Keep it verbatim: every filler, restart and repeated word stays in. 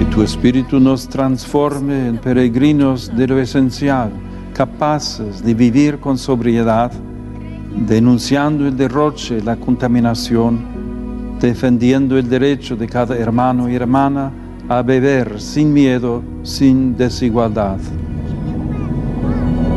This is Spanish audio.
Que tu Espíritu nos transforme en peregrinos de lo esencial, capaces de vivir con sobriedad, denunciando el derroche, la contaminación, defendiendo el derecho de cada hermano y hermana a beber sin miedo, sin desigualdad.